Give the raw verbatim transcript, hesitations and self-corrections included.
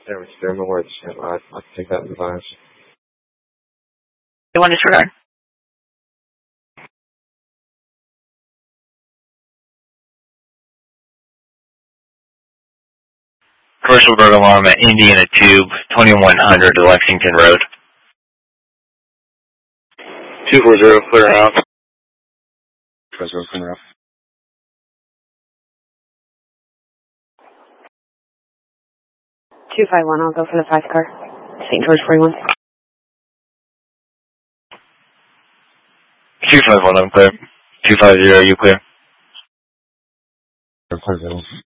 Yeah, we steer more words. I I take that advice. You want disregard? Commercial burglar alarm at Indiana Tube, twenty-one hundred Lexington Road. two four zero, clear out. two four zero, clear out. two five one, I'll go for the five car. Saint George forty-one. two five one, I'm clear. two five zero, you clear? Clear, clear.